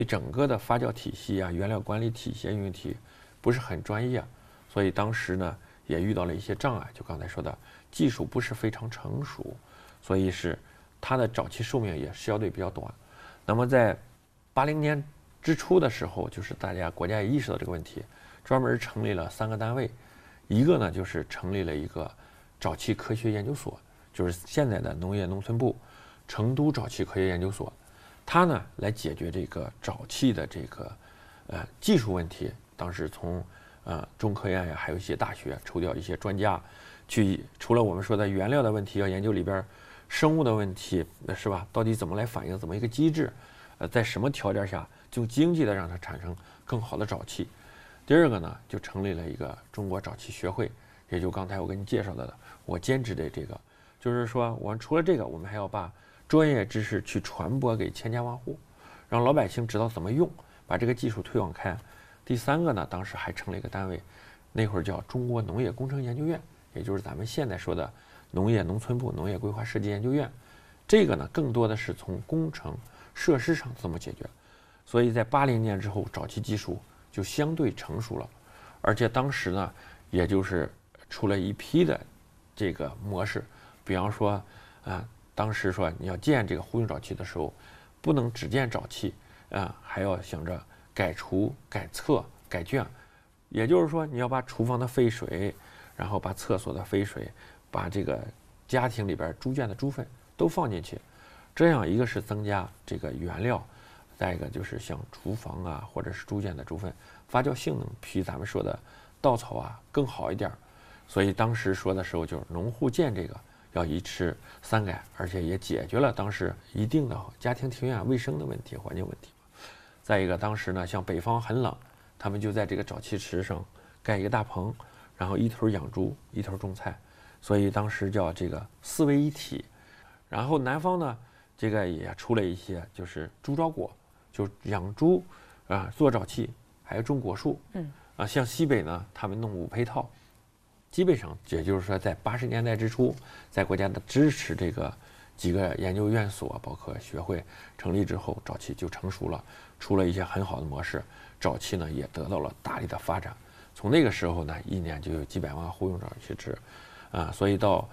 整个的发酵体系啊、原料管理体系、运营体不是很专业，所以当时呢也遇到了一些障碍。就刚才说的，技术不是非常成熟，所以是它的早期寿命也相对比较短。那么在80年之初的时候，就是国家也意识到这个问题，专门成立了3个单位，一个呢就是成立了一个早期科学研究所，就是现在的农业农村部成都早期科学研究所。它呢来解决这个早期的这个技术问题。当时从中科院呀，还有一些大学抽调一些专家，去除了我们说的原料的问题，要研究里边生物的问题，是吧？到底怎么来反应，怎么一个机制？在什么条件下就经济的让它产生更好的早期？第二个呢，就成立了一个中国早期学会，也就刚才我给你介绍的，我兼职的这个，就是说我们除了这个，我们还要把专业知识去传播给千家万户，让老百姓知道怎么用，把这个技术推广开。第三个呢，当时还成了一个单位，那会儿叫中国农业工程研究院，也就是咱们现在说的农业农村部农业规划设计研究院。这个呢，更多的是从工程设施上怎么解决。所以在80年之后，早期技术就相对成熟了，而且当时呢，也就是出了一批的这个模式，比方说当时说你要建这个户用沼气的时候，不能只建沼气还要想着改厨、改厕、改圈，也就是说你要把厨房的废水，然后把厕所的废水，把这个家庭里边猪圈的猪粪都放进去，这样一个是增加这个原料，再一个就是像厨房啊或者是猪圈的猪粪发酵性能比咱们说的稻草更好一点。所以当时说的时候就是农户建这个要一吃3改，而且也解决了当时一定的家庭庭院卫生的问题、环境问题。再一个，当时呢，像北方很冷，他们就在这个沼气池上盖一个大棚，然后一头养猪，一头种菜，所以当时叫这个4位一体。然后南方呢，这个也出了一些，就是猪招果，就养猪做沼气，还有种果树。像西北呢，他们弄5配套。基本上也就是说，在80年代之初，在国家的支持这个几个研究院所，包括学会成立之后，沼气就成熟了，出了一些很好的模式，沼气呢也得到了大力的发展。从那个时候呢，一年就有几百万户用沼气池，所以到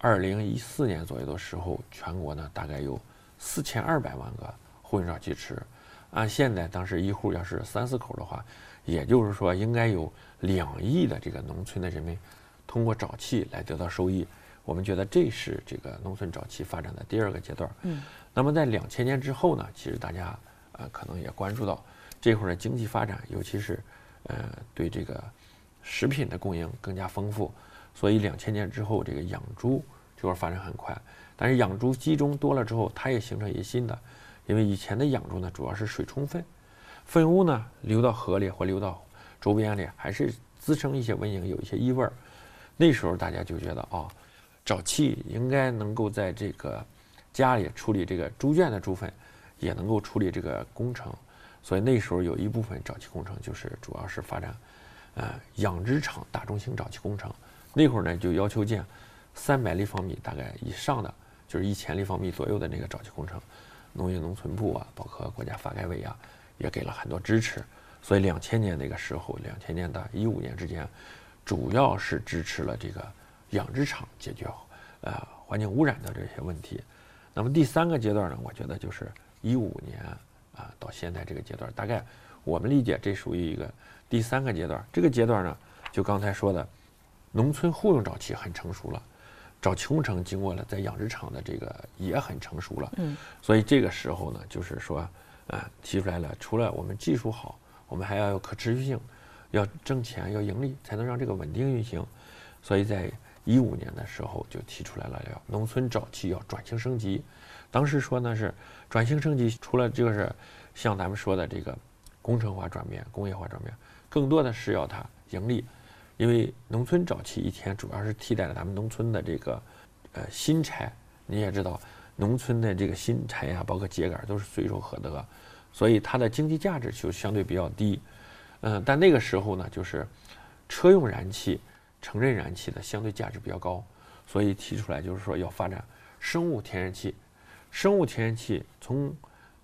2014年左右的时候，全国呢大概有4200万个户用沼气池。按现在当时一户要是3、4口的话，也就是说应该有2亿的这个农村的人民通过沼气来得到收益。我们觉得这是这个农村沼气发展的第2个阶段。那么在2000年之后呢，其实大家可能也关注到这会儿的经济发展，尤其是对这个食品的供应更加丰富，所以2000年之后这个养猪就会发展很快。但是养猪集中多了之后，它也形成一些新的，因为以前的养猪呢主要是水充粪，粪污呢流到河里或流到周边里，还是滋生一些蚊蝇，有一些异味。那时候大家就觉得沼气应该能够在这个家里处理这个猪圈的猪粪，也能够处理这个工程。所以那时候有一部分沼气工程就是主要是发展养殖场大中型沼气工程。那会儿呢就要求建300立方米大概以上的，就是1000立方米左右的那个沼气工程。农业农村部包括国家发改委也给了很多支持。所以2000年那个时候，2000年到15年之间，主要是支持了这个养殖场解决环境污染的这些问题。那么第3个阶段呢，我觉得就是15年到现在这个阶段，大概我们理解这属于一个第3个阶段。这个阶段呢，就刚才说的，农村户用沼气很成熟了，沼气工程经过了在养殖场的这个也很成熟了。所以这个时候呢，就是说提出来了，除了我们技术好，我们还要有可持续性，要挣钱，要盈利，才能让这个稳定运行。所以在15年的时候就提出来了，农村沼气要转型升级。当时说呢是转型升级，除了就是像咱们说的这个工程化转变、工业化转变，更多的是要它盈利。因为农村沼气一天主要是替代了咱们农村的这个新柴。你也知道，农村的这个新柴包括秸秆都是随手可得，所以它的经济价值就相对比较低。但那个时候呢，就是车用燃气、城镇燃气的相对价值比较高，所以提出来就是说要发展生物天然气。生物天然气从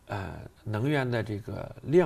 能源的这个量。